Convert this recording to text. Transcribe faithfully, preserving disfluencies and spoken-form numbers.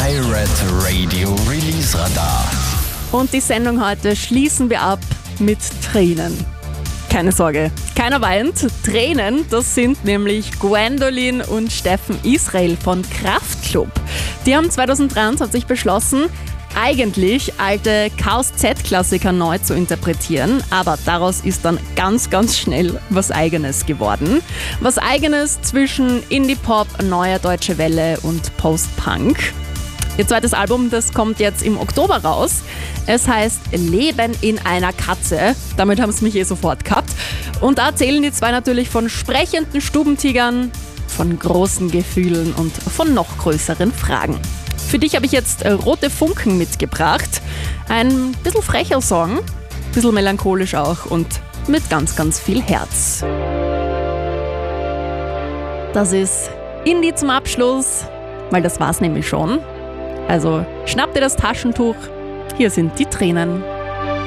iRed Radio Release Radar. Und die Sendung heute schließen wir ab mit Tränen. Keine Sorge, keiner weint. Tränen, das sind nämlich Gwendoline und Steffen Israel von Kraftklub. Die haben zwanzig dreiundzwanzig beschlossen, eigentlich alte Chaos Z-Klassiker neu zu interpretieren, aber daraus ist dann ganz, ganz schnell was Eigenes geworden. Was Eigenes zwischen Indie-Pop, Neue Deutsche Welle und Post-Punk. Ihr zweites Album, das kommt jetzt im Oktober raus. Es heißt Leben in einer Katze. Damit haben sie mich eh sofort gehabt. Und da erzählen die zwei natürlich von sprechenden Stubentigern, von großen Gefühlen und von noch größeren Fragen. Für dich habe ich jetzt Rote Funken mitgebracht. Ein bisschen frecher Song, ein bisschen melancholisch auch und mit ganz, ganz viel Herz. Das ist Indie zum Abschluss, weil das war's nämlich schon. Also schnapp dir das Taschentuch, hier sind die Tränen.